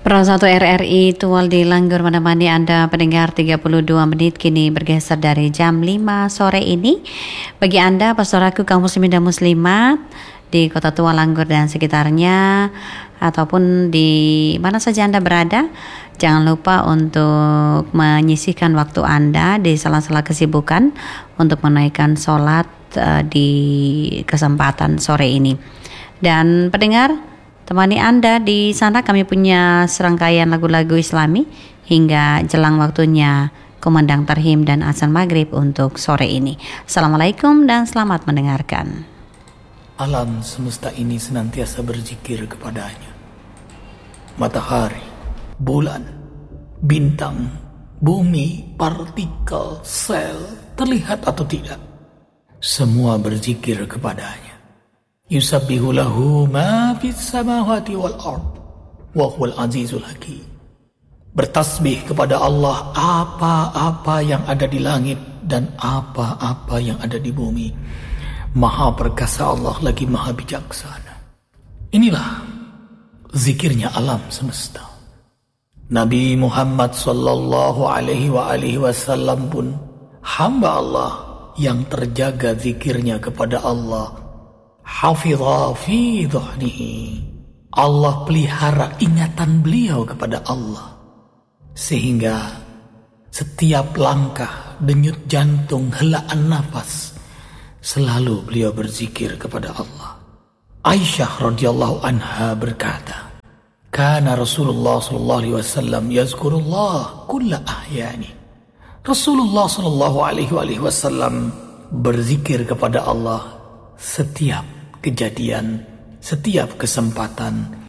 Pro 1 RRI Tual di Langgur menemani Anda pendengar 32 menit kini bergeser dari jam 5 sore ini. Bagi Anda pastoraku kaum muslimin dan muslimat di Kota Tua Langgur dan sekitarnya ataupun di mana saja Anda berada, jangan lupa untuk menyisihkan waktu Anda di sela-sela kesibukan untuk menaikkan sholat di kesempatan sore ini. Dan pendengar, temani Anda di sana, kami punya serangkaian lagu-lagu Islami hingga jelang waktunya kumandang tarhim dan azan maghrib untuk sore ini. Assalamualaikum dan selamat mendengarkan. Alam semesta ini senantiasa berzikir kepadanya. Matahari, bulan, bintang, bumi, partikel, sel, terlihat atau tidak, semua berzikir kepadanya. Yusabbihu lahu ma fis samawati wal ard wa huwal azizul hakim. Bertasbih kepada Allah apa-apa yang ada di langit dan apa-apa yang ada di bumi. Maha perkasa Allah lagi maha bijaksana. Inilah zikirnya alam semesta. Nabi Muhammad sallallahu alaihi wasallam pun hamba Allah yang terjaga zikirnya kepada Allah. Hafidha fi dhuhnihi. Allah pelihara ingatan beliau kepada Allah, sehingga setiap langkah, denyut jantung, helaan nafas, selalu beliau berzikir kepada Allah. Aisyah radhiyallahu anha berkata, "Kana Rasulullah sallallahu alaihi wasallam yazkurullah kulla ahyani." Rasulullah sallallahu alaihi wasallam berzikir kepada Allah setiap kejadian, setiap kesempatan